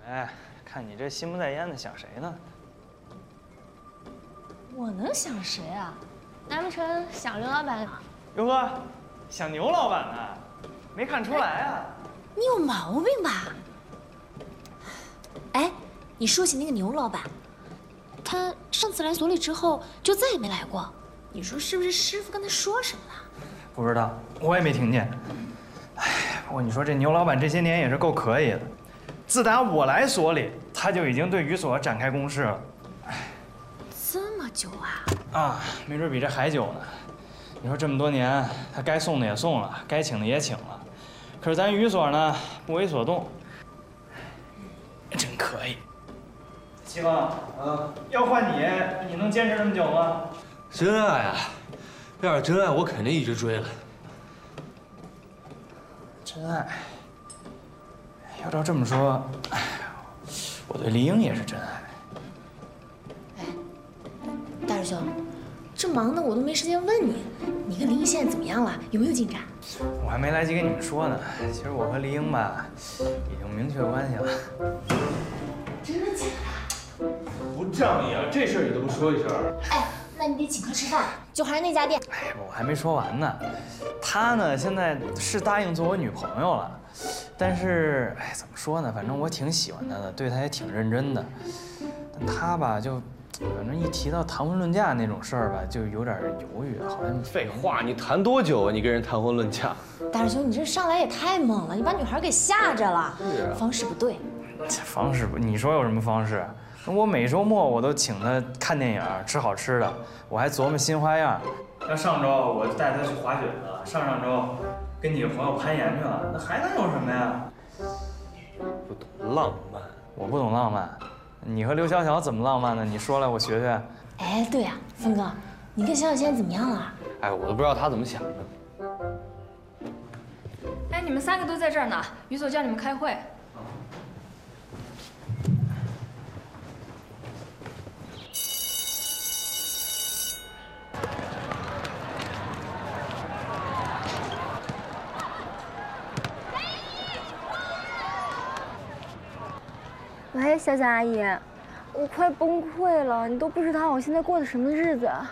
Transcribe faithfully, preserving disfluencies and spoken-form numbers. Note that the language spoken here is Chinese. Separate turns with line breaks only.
哎，看你这心不在焉的，想谁呢？
我能想谁啊？难不成想刘老板？
哟呵，想牛老板呢？没看出来啊？
你有毛病吧？哎，你说起那个牛老板，他上次来所里之后就再也没来过。你说是不是师傅跟他说什么了？
不知道，我也没听见。哎，不过你说这牛老板这些年也是够可以的，自打我来所里，他就已经对于所展开攻势了。
这么久啊？
啊，没准比这还久呢。你说这么多年，他该送的也送了，该请的也请了，可是咱于所呢，不为所动，真可以。西风啊，要换你，你能坚持这么久吗？
真爱啊！要是真爱，我肯定一直追了。
真爱，要照这么说，我对丽英也是真爱。
哎，大师兄，这忙的我都没时间问你，你跟林毅现在怎么样了？有没有进展？
我还没来及跟你们说呢。其实我和丽英吧，已经明确关系了。
真的假的？
不仗义啊！这事儿你都不说一声。
哎，那你得请客吃饭，就还是那家店。
哎，我还没说完呢。她呢，现在是答应做我女朋友了，但是，哎，怎么说呢？反正我挺喜欢她的，对她也挺认真的。但她吧，就反正一提到谈婚论嫁那种事儿吧，就有点犹豫，好像。
废话，你谈多久啊？你跟人谈婚论嫁？
大师兄，你这上来也太猛了，你把女孩给吓着了，
是啊，
方式不对。
这方式不，你说有什么方式？我每周末我都请她看电影、吃好吃的，我还琢磨新花样。那上周我带她去滑雪了，上上周跟几个朋友攀岩去了，那还能有什么呀？
不懂浪漫。
我不懂浪漫，你和刘小小怎么浪漫呢？你说来我学学。
哎，对呀、啊，峰哥，你跟小小现在怎么样了？
哎，我都不知道他怎么想的。
哎，你们三个都在这儿呢，于所叫你们开会。
喂，小蒋阿姨，我快崩溃了，你都不知道我现在过的什么日子。